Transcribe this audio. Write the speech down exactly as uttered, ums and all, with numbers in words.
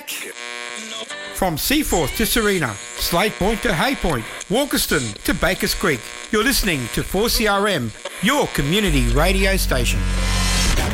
back. From Seaforth to Serena, Slade Point to Hay Point, Walkerston to Bakers Creek, you're listening to four C R M, your community radio station.